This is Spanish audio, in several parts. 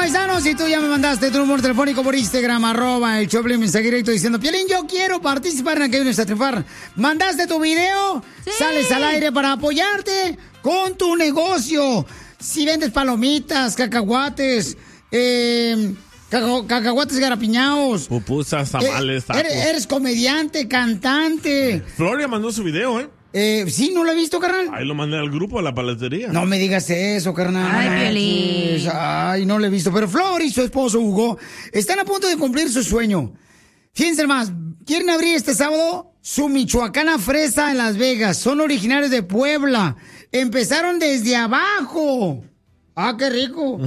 paisanos, si tú ya me mandaste tu número telefónico por Instagram, @el Choplin, mensaje directo diciendo, Piolín, yo quiero participar en aquello de a triunfar. Mandaste tu video, sí, sales al aire para apoyarte con tu negocio. Si vendes palomitas, cacahuates, cacahuates garapiñados, pupusas, tamales, tacos. Eres comediante, cantante. Floria mandó su video, sí, ¿no lo he visto, carnal? Ahí lo mandé al grupo, a la paletería. No me digas eso, carnal. Ay, Piolín. Ay, no lo he visto. Pero Flor y su esposo, Hugo, están a punto de cumplir su sueño. Fíjense más, quieren abrir este sábado su Michoacana Fresa en Las Vegas. Son originarios de Puebla. Empezaron desde abajo. ¡Ah, qué rico!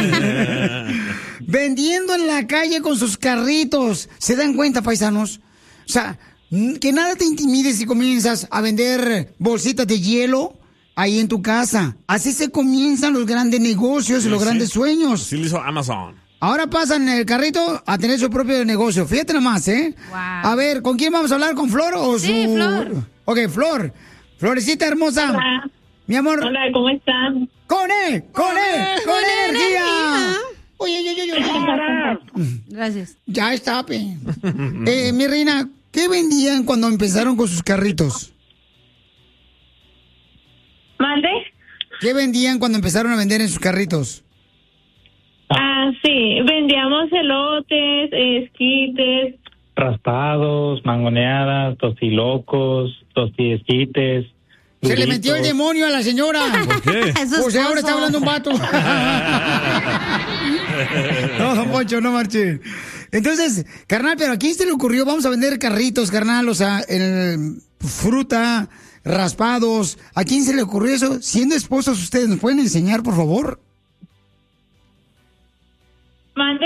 Vendiendo en la calle con sus carritos. ¿Se dan cuenta, paisanos? O sea, que nada te intimide si comienzas a vender bolsitas de hielo ahí en tu casa. Así se comienzan los grandes negocios y los grandes sueños. Sí lo hizo Amazon. Ahora pasan el carrito a tener su propio negocio. Fíjate nomás, ¿eh? Wow. A ver, ¿con quién vamos a hablar? ¿Con Flor o sí, su...? Flor. Ok, Flor. Florecita hermosa. Hola. Mi amor. Hola, ¿cómo están? ¡Con energía! Oye. Gracias. Ya está, mi reina, ¿qué vendían cuando empezaron con sus carritos? ¿Mande? ¿Qué vendían cuando empezaron a vender en sus carritos? Sí, vendíamos elotes, esquites. Raspados, mangoneadas, tostilocos, tostiesquites. Se le metió el demonio a la señora. ¿Por qué? Pues ahora está hablando un vato. No, don Poncho, no marche. Entonces, carnal, pero ¿a quién se le ocurrió? Vamos a vender carritos, carnal, o sea, fruta, raspados. ¿A quién se le ocurrió eso? Siendo esposos ustedes, ¿nos pueden enseñar, por favor? ¿Mande?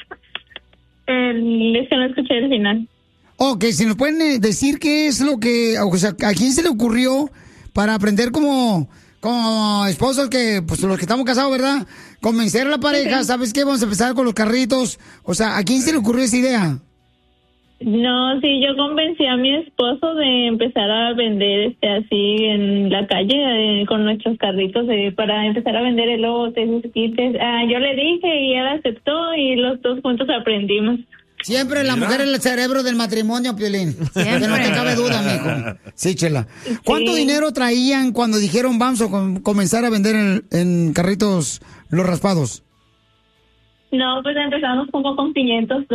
No escuché el final. Ok, si nos pueden decir qué es lo que, o sea, ¿a quién se le ocurrió para aprender como esposos que, pues los que estamos casados, ¿verdad? Convencer a la pareja, ¿sabes qué? Vamos a empezar con los carritos. O sea, ¿a quién se le ocurrió esa idea? No, sí, yo convencí a mi esposo de empezar a vender así en la calle con nuestros carritos para empezar a vender elotes, esquites. Yo le dije y él aceptó y los dos juntos aprendimos. Siempre la mujer es el cerebro del matrimonio, Piolín. Que no te cabe duda, mijo. Sí, Chela. ¿Cuánto dinero traían cuando dijeron vamos a comenzar a vender en carritos los raspados? No, pues empezamos como con $500.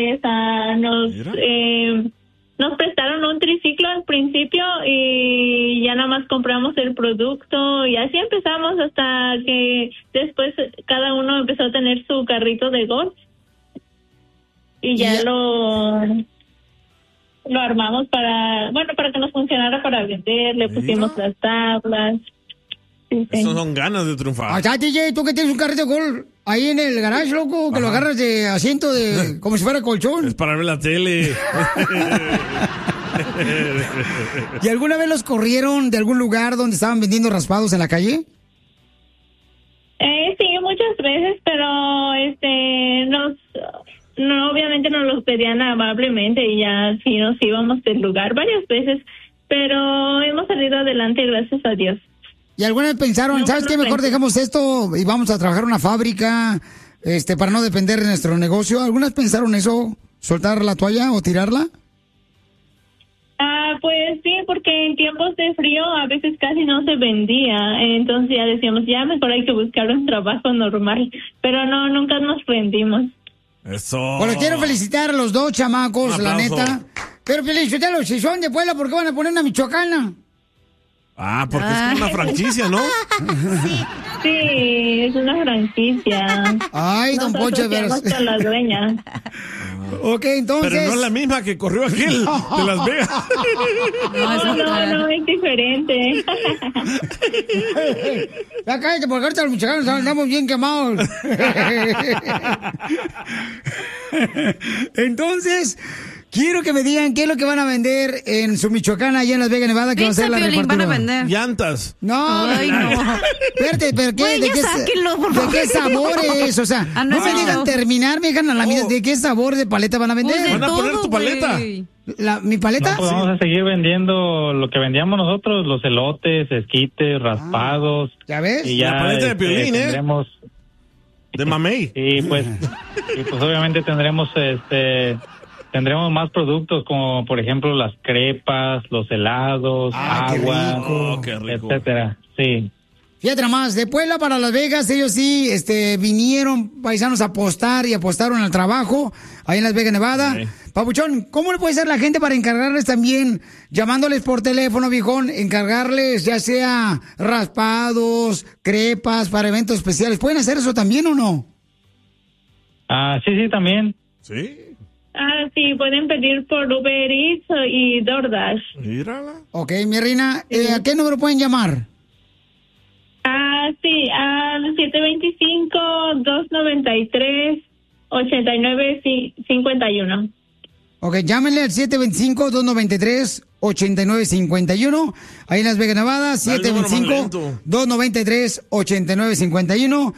Nos prestaron un triciclo al principio y ya nada más compramos el producto y así empezamos hasta que después cada uno empezó a tener su carrito de golf y ya lo armamos para que nos funcionara para vender, le pusimos las tablas. Sí. Esas son ganas de triunfar. Acá, DJ, tú que tienes un carrito de golf ahí en el garage, loco, que lo agarras de asiento de como si fuera colchón. Es para ver la tele. ¿Y alguna vez los corrieron de algún lugar donde estaban vendiendo raspados en la calle? Sí, muchas veces, pero obviamente nos los pedían amablemente y ya sí nos íbamos del lugar varias veces, pero hemos salido adelante gracias a Dios. ¿Y alguna vez pensaron, ¿sabes qué? Mejor dejamos esto y vamos a trabajar en una fábrica para no depender de nuestro negocio? ¿Algunas pensaron eso? ¿Soltar la toalla o tirarla? Pues sí, porque en tiempos de frío a veces casi no se vendía. Entonces ya decíamos, ya mejor hay que buscar un trabajo normal. Pero no, nunca nos rendimos. Eso. Bueno, quiero felicitar a los dos chamacos, la neta. Pero felicitarlos, si son de Puebla, ¿por qué van a poner una michoacana? Porque es como una franquicia, ¿no? Sí, es una franquicia. Ay, don Poncho, de veras. Con la dueña. Ok, entonces... Pero no es la misma que corrió aquel de Las Vegas. No, es diferente. Ya cállate, porque ahorita los michoacanos andamos bien quemados. Entonces... quiero que me digan qué es lo que van a vender en su Michoacana, allá en Las Vegas, Nevada, que va a ser la repartidora. Van a vender llantas. No. Espérate, ¿pero qué? Güey, ¿De qué sabores? O sea, no me digan terminar, me dejan a la mitad. ¿De qué sabor de paleta van a vender? Van a poner tu paleta. ¿Mi paleta? No, pues vamos a seguir vendiendo lo que vendíamos nosotros, los elotes, esquites, raspados. ¿Ya ves? Y ya, la paleta de Piolín, tendremos... De mamey. Y pues obviamente tendremos más productos como por ejemplo las crepas, los helados, agua, qué rico. etcétera. Sí. Fíjate nomás, de Puebla para Las Vegas, ellos sí vinieron paisanos a apostar y apostaron al trabajo ahí en Las Vegas, Nevada. Sí. Papuchón, ¿cómo le puede hacer la gente para encargarles también, llamándoles por teléfono, viejón, encargarles ya sea raspados, crepas para eventos especiales? ¿Pueden hacer eso también o no? Sí, también. Sí. Sí, pueden pedir por Uber Eats y DoorDash. Mírala. Ok, mi reina, ¿a qué número pueden llamar? Sí, al 725-293-8951. Ok, llámenle al 725-293-8951. Ahí en Las Vegas, Nevada. 725-293-8951.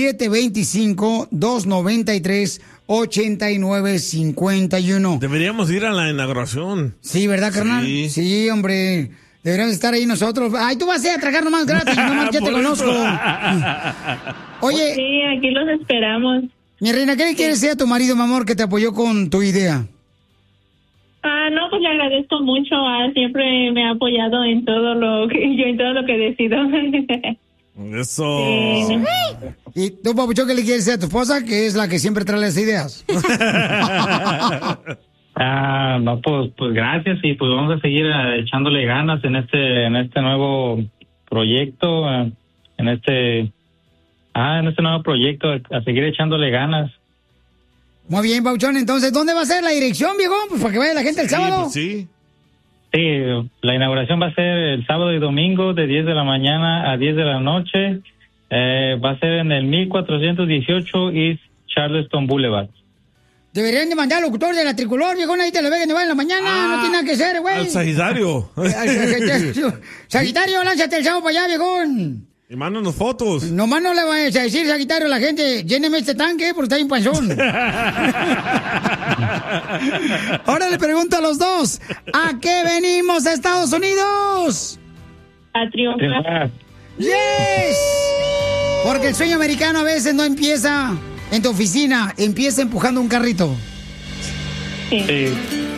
725-293-8951. Deberíamos ir a la inauguración. Sí, ¿verdad, carnal? Sí. Sí, hombre. Deberíamos estar ahí nosotros. Ay, tú vas a ir a tragar nomás gratis. Nomás ya te conozco. Oye. Sí, aquí los esperamos. Mi reina, ¿qué le quieres decir a tu marido, mi amor, que te apoyó con tu idea? No, pues le agradezco mucho. Siempre me ha apoyado en todo lo que decido. Eso. Sí. ¿Y tú, papuchón, qué le quieres decir a tu esposa, que es la que siempre trae las ideas? No, pues gracias y pues vamos a seguir echándole ganas en este nuevo proyecto, en este nuevo proyecto, a seguir echándole ganas. Muy bien, papuchón, entonces, ¿dónde va a ser la dirección, viejo? Pues para que vaya la gente el sábado. Pues sí. Sí, la inauguración va a ser el sábado y domingo de 10 de la mañana a 10 de la noche. Va a ser en el 1418 East Charleston Boulevard. Deberían de mandar al locutor de la Tricolor, viejo, ahí te lo ve que va en la mañana, no tiene nada que hacer, güey. Al Sagitario. Sagitario, lánzate el sábado para allá, viejón. Y mándanos fotos. Nomás no le vayas a decir, Sagitario, a la gente, lléneme este tanque porque está bien panzón. Ahora le pregunto a los dos, ¿a qué venimos a Estados Unidos? A triunfar. ¡Yes! Porque el sueño americano a veces no empieza en tu oficina, empieza empujando un carrito. Sí.